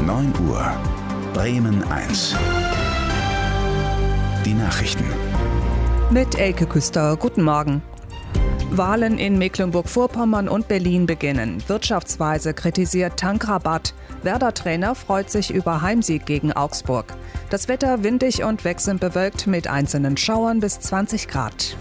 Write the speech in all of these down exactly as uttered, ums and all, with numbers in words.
neun Uhr. Bremen eins. Die Nachrichten. Mit Elke Küster. Guten Morgen. Wahlen in Mecklenburg-Vorpommern und Berlin beginnen. Wirtschaftsweise kritisiert Tankrabatt. Werder-Trainer freut sich über Heimsieg gegen Augsburg. Das Wetter windig und wechselnd bewölkt mit einzelnen Schauern bis zwanzig Grad.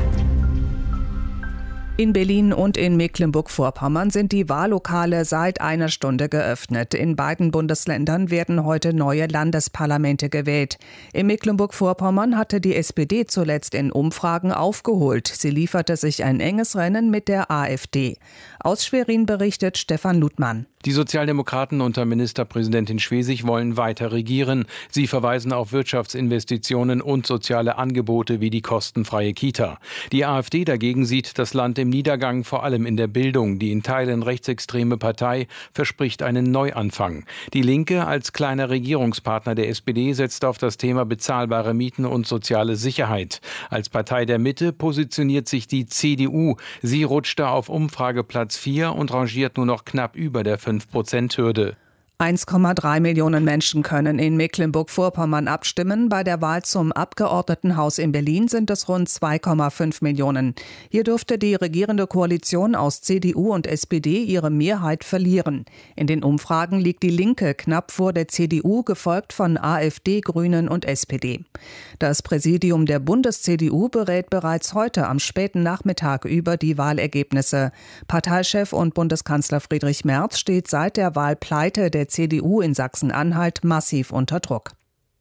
In Berlin und in Mecklenburg-Vorpommern sind die Wahllokale seit einer Stunde geöffnet. In beiden Bundesländern werden heute neue Landesparlamente gewählt. In Mecklenburg-Vorpommern hatte die S P D zuletzt in Umfragen aufgeholt. Sie lieferte sich ein enges Rennen mit der AfD. Aus Schwerin berichtet Stefan Ludmann. Die Sozialdemokraten unter Ministerpräsidentin Schwesig wollen weiter regieren. Sie verweisen auf Wirtschaftsinvestitionen und soziale Angebote wie die kostenfreie Kita. Die AfD dagegen sieht das Land im Niedergang, vor allem in der Bildung. Die in Teilen rechtsextreme Partei verspricht einen Neuanfang. Die Linke als kleiner Regierungspartner der S P D setzt auf das Thema bezahlbare Mieten und soziale Sicherheit. Als Partei der Mitte positioniert sich die C D U. Sie rutschte auf Umfrageplatz vier und rangiert nur noch knapp über der fünf Prozent Hürde. eins Komma drei Millionen Menschen können in Mecklenburg-Vorpommern abstimmen. Bei der Wahl zum Abgeordnetenhaus in Berlin sind es rund zwei Komma fünf Millionen. Hier dürfte die regierende Koalition aus C D U und S P D ihre Mehrheit verlieren. In den Umfragen liegt die Linke knapp vor der C D U, gefolgt von AfD, Grünen und S P D. Das Präsidium der Bundes-C D U berät bereits heute am späten Nachmittag über die Wahlergebnisse. Parteichef und Bundeskanzler Friedrich Merz steht seit der Wahlpleite der C D U in Sachsen-Anhalt massiv unter Druck.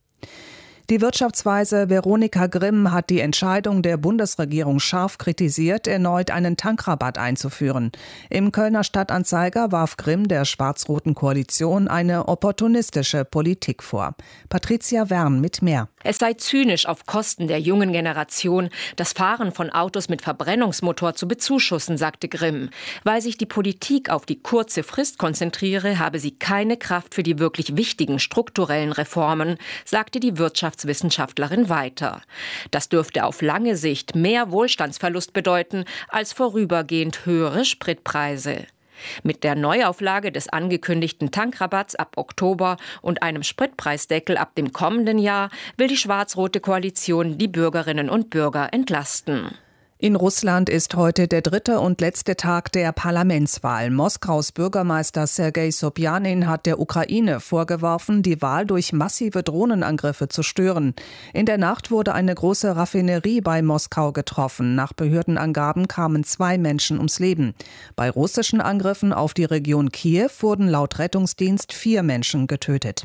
Die Wirtschaftsweise Veronika Grimm hat die Entscheidung der Bundesregierung scharf kritisiert, erneut einen Tankrabatt einzuführen. Im Kölner Stadtanzeiger warf Grimm der schwarz-roten Koalition eine opportunistische Politik vor. Patricia Wern mit mehr. Es sei zynisch, auf Kosten der jungen Generation das Fahren von Autos mit Verbrennungsmotor zu bezuschussen, sagte Grimm. Weil sich die Politik auf die kurze Frist konzentriere, habe sie keine Kraft für die wirklich wichtigen strukturellen Reformen, sagte die Wirtschaftswissenschaftlerin weiter. Das dürfte auf lange Sicht mehr Wohlstandsverlust bedeuten als vorübergehend höhere Spritpreise. Mit der Neuauflage des angekündigten Tankrabatts ab Oktober und einem Spritpreisdeckel ab dem kommenden Jahr will die schwarz-rote Koalition die Bürgerinnen und Bürger entlasten. In Russland ist heute der dritte und letzte Tag der Parlamentswahl. Moskaus Bürgermeister Sergei Sobjanin hat der Ukraine vorgeworfen, die Wahl durch massive Drohnenangriffe zu stören. In der Nacht wurde eine große Raffinerie bei Moskau getroffen. Nach Behördenangaben kamen zwei Menschen ums Leben. Bei russischen Angriffen auf die Region Kiew wurden laut Rettungsdienst vier Menschen getötet.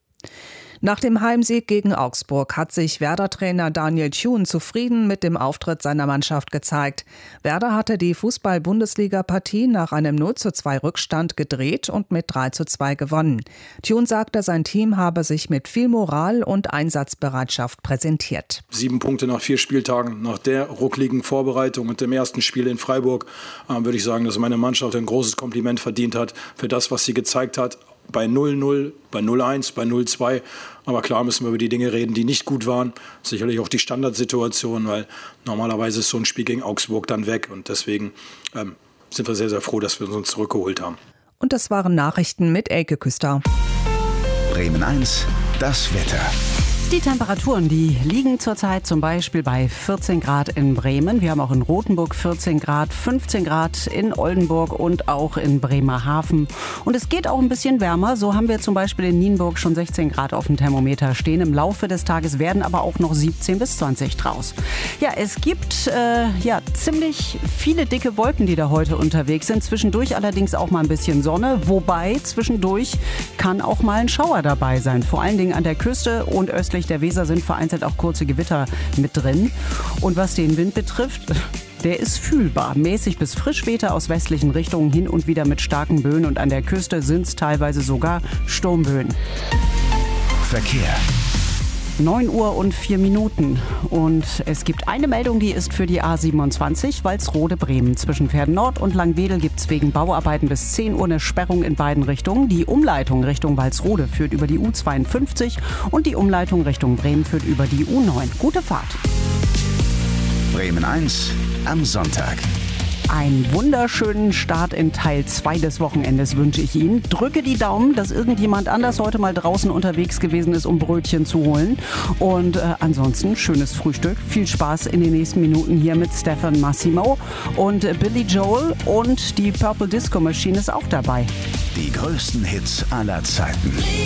Nach dem Heimsieg gegen Augsburg hat sich Werder-Trainer Daniel Thun zufrieden mit dem Auftritt seiner Mannschaft gezeigt. Werder hatte die Fußball-Bundesliga-Partie nach einem null zu zwei Rückstand gedreht und mit drei zu zwei gewonnen. Thun sagte, sein Team habe sich mit viel Moral und Einsatzbereitschaft präsentiert. Sieben Punkte nach vier Spieltagen, nach der ruckligen Vorbereitung und dem ersten Spiel in Freiburg, äh, würde ich sagen, dass meine Mannschaft ein großes Kompliment verdient hat für das, was sie gezeigt hat. Bei null null, bei null eins, bei null zwei. Aber klar müssen wir über die Dinge reden, die nicht gut waren. Sicherlich auch die Standardsituation, weil normalerweise ist so ein Spiel gegen Augsburg dann weg. Und deswegen ähm, sind wir sehr, sehr froh, dass wir uns zurückgeholt haben. Und das waren Nachrichten mit Elke Küster. Bremen eins, das Wetter. Die Temperaturen, die liegen zurzeit zum Beispiel bei vierzehn Grad in Bremen. Wir haben auch in Rothenburg vierzehn Grad, fünfzehn Grad in Oldenburg und auch in Bremerhaven. Und es geht auch ein bisschen wärmer. So haben wir zum Beispiel in Nienburg schon sechzehn Grad auf dem Thermometer stehen. Im Laufe des Tages werden aber auch noch siebzehn bis zwanzig draus. Ja, es gibt äh, ja ziemlich viele dicke Wolken, die da heute unterwegs sind. Zwischendurch allerdings auch mal ein bisschen Sonne. Wobei zwischendurch kann auch mal ein Schauer dabei sein. Vor allen Dingen an der Küste und östlich der Weser sind vereinzelt auch kurze Gewitter mit drin. Und was den Wind betrifft, der ist fühlbar. Mäßig bis Frischwetter aus westlichen Richtungen, hin und wieder mit starken Böen. Und an der Küste sind es teilweise sogar Sturmböen. Verkehr. neun Uhr und vier Minuten. Und es gibt eine Meldung, die ist für die A siebenundzwanzig, Walsrode-Bremen. Zwischen Pferden-Nord und Langwedel gibt es wegen Bauarbeiten bis zehn Uhr eine Sperrung in beiden Richtungen. Die Umleitung Richtung Walsrode führt über die U zweiundfünfzig und die Umleitung Richtung Bremen führt über die U neun. Gute Fahrt. Bremen eins am Sonntag. Einen wunderschönen Start in Teil zwei des Wochenendes wünsche ich Ihnen. Drücke die Daumen, dass irgendjemand anders heute mal draußen unterwegs gewesen ist, um Brötchen zu holen. Und äh, ansonsten schönes Frühstück. Viel Spaß in den nächsten Minuten hier mit Stefan Massimo. Und äh, Billy Joel und die Purple Disco Machine ist auch dabei. Die größten Hits aller Zeiten.